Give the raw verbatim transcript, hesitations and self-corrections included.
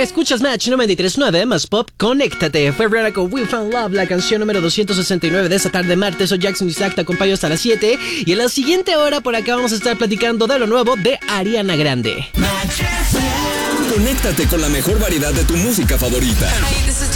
Escuchas Match noventa y tres punto nueve, más pop, conéctate. Fue Rihanna con We Found Love, la canción número doscientos sesenta y nueve de esta tarde martes. Soy Jackson Isaac, te acompaño hasta las siete. Y en la siguiente hora por acá vamos a estar platicando de lo nuevo de Ariana Grande. Conéctate con la mejor variedad de tu música favorita.